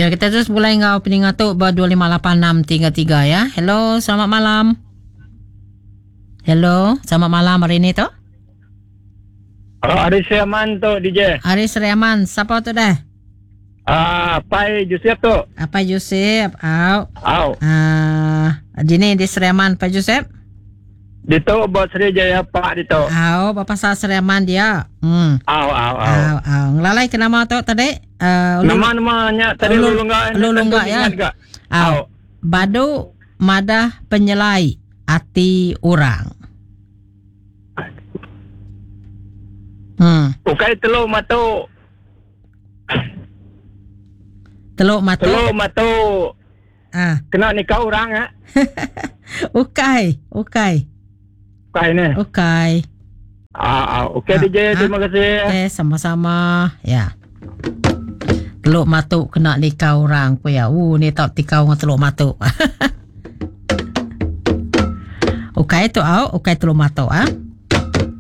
Ya, kita terus mulai ngau peningat tu 25863 ya. Hello, selamat malam. Hello, selamat malam hari ni tu. Aris Rahman tu DJ. Aris Rahman, siapa tu dah? Pai Joseph tu. Apa Joseph? Au. Dini di Seriaman Pak Joseph? Dito buat Sriwijaya Pak dito. Bapa sa Seriaman dia. Au. Ngelalai ke nama tu tadi? Nama-namanya tadi Lulungga ya. Badu madah penyelai ati orang. Ukai telur matu. Teluk matu. Kena nikah orang ya. Ukai. Ukai ni. Ukai. Okey DJ, terima kasih. Okay, sama-sama. Ya. Teluk matu kena nikah orang ku ya. Ni tak tikau dengan teluk matu. Ukai tu ukai teluk matu